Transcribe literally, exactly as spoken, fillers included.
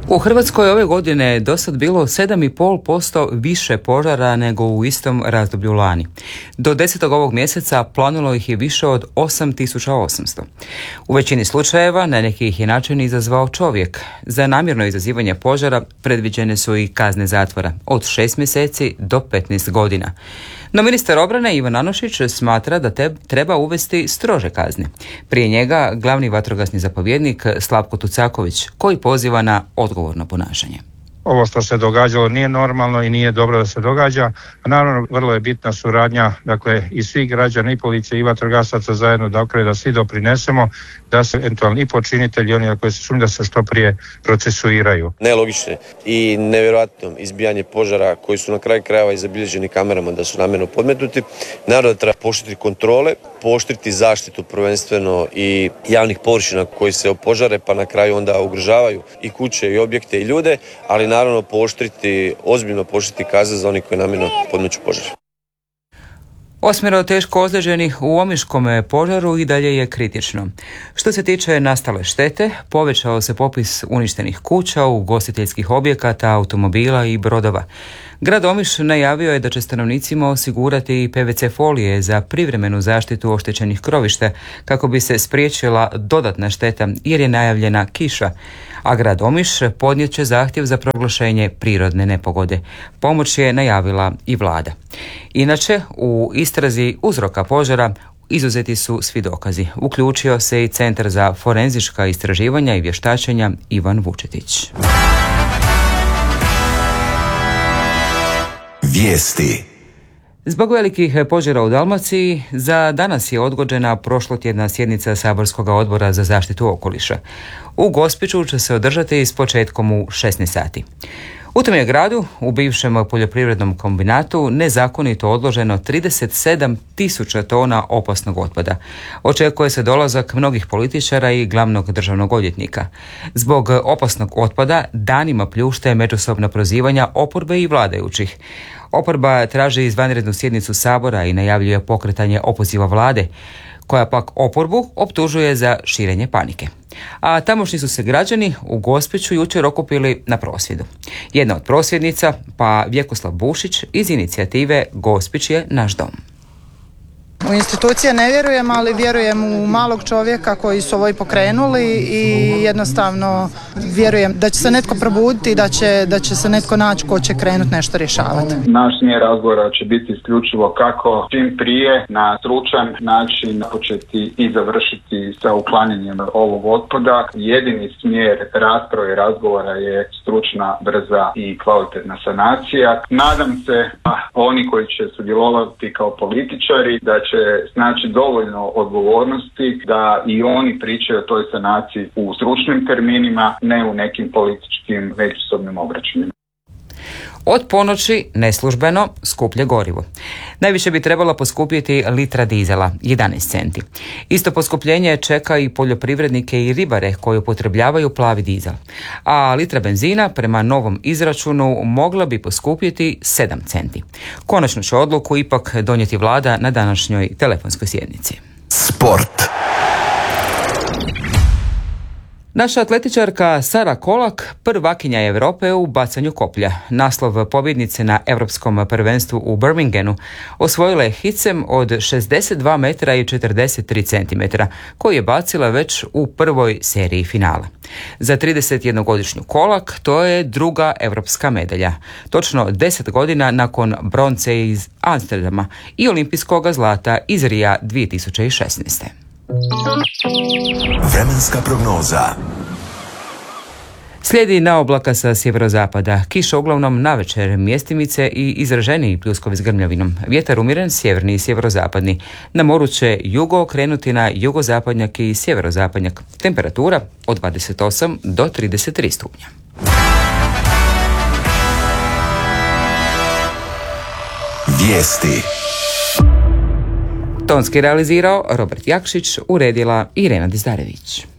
U Hrvatskoj ove godine je dosad bilo sedam i pol posto više požara nego u istom razdoblju lani. Do desetog ovog mjeseca planulo ih je više od osam tisuća osamsto. U većini slučajeva na neki ih je način izazvao čovjek. Za namjerno izazivanje požara predviđene su i kazne zatvora od šest mjeseci do petnaest godina. No ministar obrane Ivan Anušić smatra da te treba uvesti strože kazne. Prije njega glavni vatrogasni zapovjednik Slavko Tucaković, koji poziva na odgovorno ponašanje. Ovo što se događalo nije normalno i nije dobro da se događa. A naravno, vrlo je bitna suradnja, dakle, i svih građana, i policije, i vatrogasaca zajedno, dakle, da svi doprinesemo da se eventualni i počinitelji, oni koji se sumnjaju, da se što prije procesuiraju. Nelogične i nevjerojatno izbijanje požara koji su na kraju krajeva i zabilježeni kamerama da su namjerno podmetnuti. Naravno da treba pooštriti kontrole, pooštriti zaštitu prvenstveno i javnih površina koji se opožare, pa na kraju onda ugrožavaju i kuće i objekte i ljude, ali naravno pooštriti, ozbiljno pooštriti kazne za oni koji namjerno podmeću požar. Osmero teško ozlijeđenih u Omiškom požaru i dalje je kritično. Što se tiče nastale štete, povećao se popis uništenih kuća, ugostiteljskih objekata, automobila i brodova. Grad Omiš najavio je da će stanovnicima osigurati i P V C folije za privremenu zaštitu oštećenih krovišta kako bi se spriječila dodatna šteta jer je najavljena kiša, a grad Omiš podnijet će zahtjev za proglašenje prirodne nepogode. Pomoć je najavila i vlada. Inače, u istrazi uzroka požara izuzeti su svi dokazi. Uključio se i Centar za forenzička istraživanja i vještačenja Ivan Vučetić. Vijesti. Zbog velikih požara u Dalmaciji, za danas je odgođena prošlotjedna sjednica Saborskog odbora za zaštitu okoliša. U Gospiću će se održati s početkom u šesnaest sati. U tom je gradu, u bivšem poljoprivrednom kombinatu, nezakonito odloženo trideset sedam tisuća tona opasnog otpada. Očekuje se dolazak mnogih političara i glavnog državnog odvjetnika. Zbog opasnog otpada danima pljušte međusobna prozivanja oporbe i vladajućih. Oporba traži izvanrednu sjednicu Sabora i najavljuje pokretanje opoziva vlade, koja pak oporbu optužuje za širenje panike. A tamošnji su se građani u Gospiću jučer okupili na prosvjedu. Jedna od prosvjednica, pa Vjekoslav Bušić iz inicijative Gospić je naš dom. U institucije ne vjerujem, ali vjerujem u malog čovjeka koji su ovo i pokrenuli i jednostavno vjerujem da će se netko probuditi i da će, da će se netko naći ko će krenuti nešto rješavati. Naš smjer razgovora će biti isključivo kako čim prije na stručan način početi i završiti sa uklanjanjem ovog otpada. Jedini smjer rasprave i razgovora je stručna, brza i kvalitetna sanacija. Nadam se da oni koji će sudjelovati kao političari da će znači dovoljno odgovornosti da i oni pričaju o toj sanaciji u stručnim terminima, ne u nekim političkim međusobnim obračunima. Od ponoći, neslužbeno, skuplje gorivo. Najviše bi trebalo poskupjeti litra dizela, jedanaest centi. Isto poskupljenje čeka i poljoprivrednike i ribare koji upotrebljavaju plavi dizel. A litra benzina, prema novom izračunu, mogla bi poskupjeti sedam centi. Konačnu će odluku ipak donijeti vlada na današnjoj telefonskoj sjednici. Sport. Naša atletičarka Sara Kolak prvakinja Europe u bacanju koplja. Naslov pobjednice na Europskom prvenstvu u Birminghamu osvojila je hicem od šezdeset dva metra i četrdeset tri centimetra, koji je bacila već u prvoj seriji finala. Za tridesetjednogodišnju Kolak to je druga europska medalja. Točno deset godina nakon bronce iz Amsterdama i olimpijskog zlata iz Rija dvije tisuće šesnaeste. Vremenska prognoza. Slijedi naoblaka sa sjeverozapada. Kiša uglavnom navečer, mjestimice i izraženiji pljuskovi s grmljavinom. Vjetar umjeren, sjeverni i sjeverozapadni. Na moru će jugo okrenuti na jugozapadnjak i sjeverozapadnjak. Temperatura od dvadeset osam do trideset tri stupnja. Vijesti. Tonski realizirao Robert Jakšić, uredila Irena Dizdarević.